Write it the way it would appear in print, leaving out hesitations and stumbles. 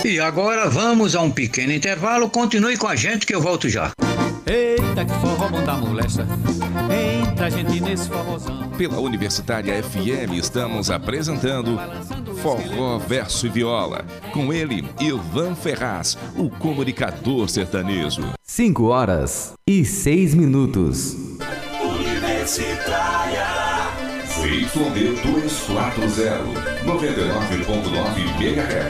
E agora vamos a um pequeno intervalo. Continue com a gente que eu volto já. Eita, que forró bom da molesta. Entra, gente, nesse forrozão. Pela Universitária FM estamos apresentando Forró Verso e Viola. Com ele, Ivan Ferraz, o comunicador sertanejo. 5h06. Universitária. ZYD 240, 99.9 MHz.